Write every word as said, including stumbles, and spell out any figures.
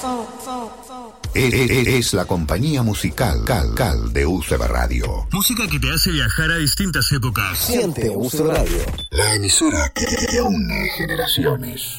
Es, es- es la compañía musical Cal, Cal de U C B Radio. Música que te hace viajar a distintas épocas. Siente U C B Radio. La emisora que, que une generaciones.